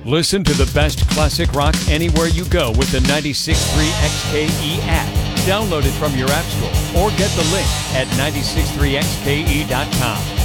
Listen to the best classic rock anywhere you go with the 96.3 XKE app. Download it from your app store or get the link at 963xke.com.